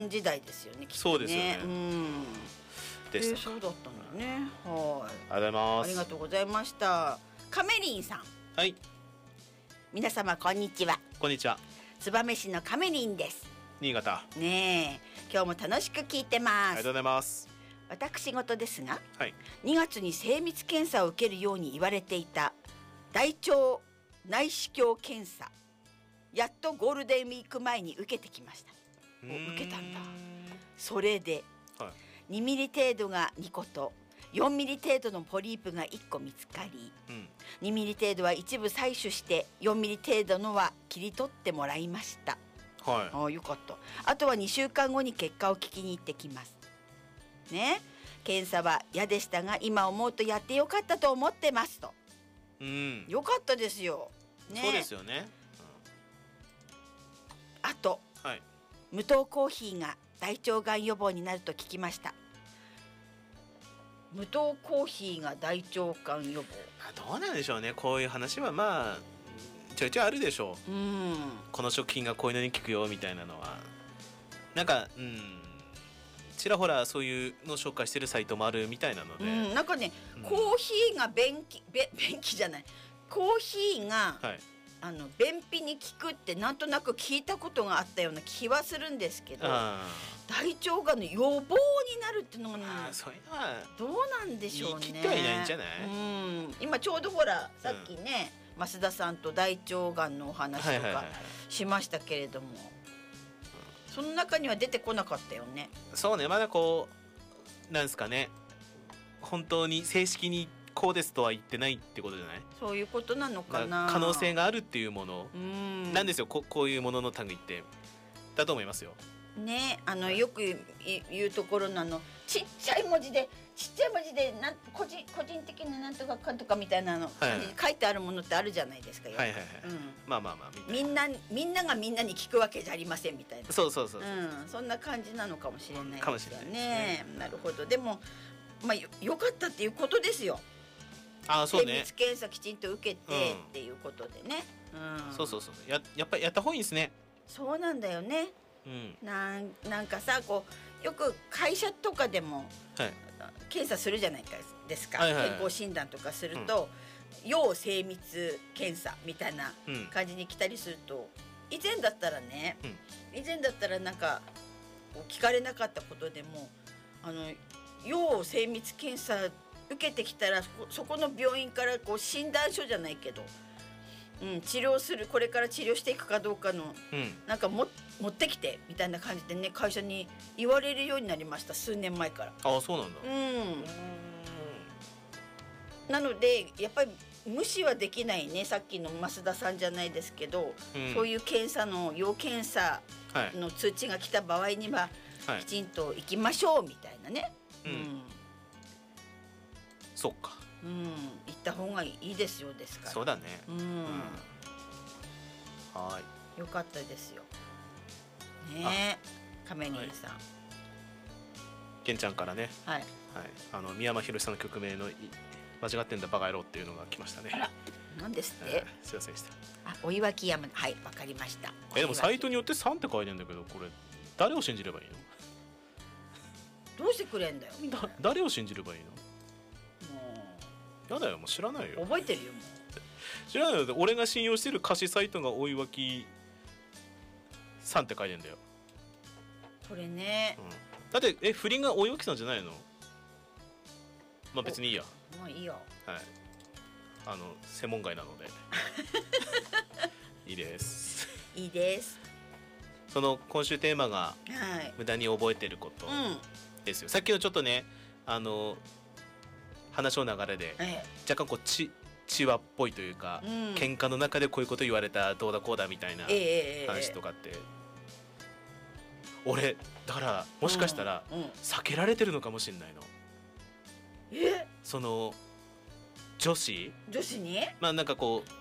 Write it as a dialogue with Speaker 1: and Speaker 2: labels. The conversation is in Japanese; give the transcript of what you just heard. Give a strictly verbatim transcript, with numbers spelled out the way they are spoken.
Speaker 1: 時代ですよね、きっとね。
Speaker 2: そうですよね。
Speaker 1: うん
Speaker 2: でしたか。
Speaker 1: えー、そうだったんだよね。はい。
Speaker 2: ありがとうございます。
Speaker 1: ありがとうございました。カメリンさん。
Speaker 2: はい。
Speaker 1: 皆様こんにちは。
Speaker 2: こんにちは。
Speaker 1: 燕市のカメリンです。
Speaker 2: 新潟。
Speaker 1: ねえ、今日も楽しく聞いてます。
Speaker 2: ありがとうございます。
Speaker 1: 私事ですが、
Speaker 2: はい、
Speaker 1: にがつに精密検査を受けるように言われていた大腸内視鏡検査、やっとゴールデンウィーク前に受けてきました。受けたんだ。それで、はい、にミリ程度がにことよんミリ程度のポリープがいっこ見つかり、うん、にミリ程度は一部採取してよんミリ程度のは切り取ってもらいました。はい、ああよかった。あとはにしゅうかんごに結果を聞きに行ってきますね。検査は嫌でしたが今思うとやってよかったと思ってますと。うん、よかったですよ、ね、
Speaker 2: そうですよね、
Speaker 1: うん、あと、はい、無糖コーヒーが大腸がん予防になると聞きました。無糖コーヒーが大腸がん予防、
Speaker 2: どうなんでしょうね。こういう話はまあちょいちょいあるでしょう。うん、この食品がこういうのに効くよみたいなのはなんか、うん、ちらほらそういうのを紹介してるサイトもあるみたいなので、うん、
Speaker 1: なんかね、うん、コーヒーが便器べ便器じゃないコーヒーが、はい、あの便秘に効くってなんとなく聞いたことがあったような気はするんですけど、大腸がんの予防になるっていうのがね、あ、そういうのはどうなんでしょうね。
Speaker 2: 言い切ってはいないんじゃない、
Speaker 1: うん、今ちょうどほらさっきね、うん、増田さんと大腸がんのお話とかしましたけれども、はいはいはいはい、その中には出てこなかったよね。
Speaker 2: そうね、まだこうなんですかね、本当に正式にこうですとは言ってないってことじゃない。
Speaker 1: そういうことなのかな。
Speaker 2: 可能性があるっていうものなんですよ。 こ, こういうものの類ってだと思いますよ
Speaker 1: ね。あのよく言うところのあのちっちゃい文字でちっちゃい文字でなん個人個人的ななんとかかんとかみたいなの、はいはい、書いてあるものってあるじゃないですか。はいはいはい、うん、まあまあまあみんなみんながみんなに聞くわけじゃありませんみたいな。
Speaker 2: そうそうそうそう、
Speaker 1: うん、そんな感じなのかもしれないですよね。
Speaker 2: かもしれないですね。
Speaker 1: なるほど。でもまあ よ, よかったっていうことですよ。
Speaker 2: あ、そうね、
Speaker 1: 精密検査きちんと受けて、うん、っていうことでね、
Speaker 2: うん、そうそうそう、 や, やっぱりやった方がいいですね。
Speaker 1: そうなんだよね、うん、なん、なんかさこうよく会社とかでも、はい、検査するじゃないですか、はいはいはい、健康診断とかすると、うん、要精密検査みたいな感じに来たりすると、うん、以前だったらね、うん、以前だったらなんか聞かれなかったことでもあの要精密検査受けてきたら そ, そこの病院からこう診断書じゃないけど、うん、治療するこれから治療していくかどうかの、うん、なんかも持ってきてみたいな感じでね会社に言われるようになりました。数年前から。
Speaker 2: ああ、そうなんだ。
Speaker 1: うんなのでやっぱり無視はできないね。さっきの増田さんじゃないですけど、うん、そういう検査の要検査の通知が来た場合には、はい、きちんと行きましょうみたいなね、
Speaker 2: うんうん、そっか、
Speaker 1: うん、行った方がいいですよ。ですから
Speaker 2: そうだね、
Speaker 1: うんうん、
Speaker 2: はい、
Speaker 1: よかったですよね。亀兄さん、はい、
Speaker 2: ケンちゃんからね、
Speaker 1: はい、
Speaker 2: はい、あの三山ひろしさんの曲名の間違ってんだバカ野郎っていうのが来ましたね。
Speaker 1: あら、なんですって、
Speaker 2: えー、すいませんでした。
Speaker 1: あ、お岩木山、はい、わかりました。
Speaker 2: えでもサイトによってさんって書いてるんだけど、これ誰を信じればいいの？
Speaker 1: どうしてくれんだよ。
Speaker 2: だ誰を信じればいいの？もうやだよ、もう知らないよ。
Speaker 1: 覚えてるよもう。
Speaker 2: 知らないよ。俺が信用してる歌詞サイトがお岩木さんって書いてんだよ。
Speaker 1: それね、
Speaker 2: うん、だってえ不倫がお岩木さんじゃないの？まあ別にいいや。
Speaker 1: まあいいよ。
Speaker 2: はい。あの専門外なのでいいです。
Speaker 1: いいです。
Speaker 2: その今週テーマが、はい、無駄に覚えてることですよ、うん、さっきのちょっとねあの話の流れで、ええ、若干こうちちわっぽいというか、うん、喧嘩の中でこういうこと言われたどうだこうだみたいな話とかって、ええ、俺だからもしかしたら、うんうん、避けられてるのかもしれないの。
Speaker 1: え
Speaker 2: その女子
Speaker 1: 女子に
Speaker 2: まあなんかこう